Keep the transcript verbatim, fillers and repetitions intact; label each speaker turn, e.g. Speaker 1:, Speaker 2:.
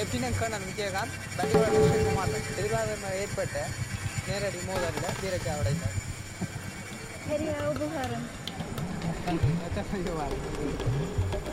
Speaker 1: Lieutenant colonel Vijayakanth பண்டிவாள Kumar எதிர்காலம் ஏற்பட்ட நேரடி மோதலில் வீரச்சாவடைந்தார்.
Speaker 2: பெரிய உபகாரம்.
Speaker 1: நன்றி.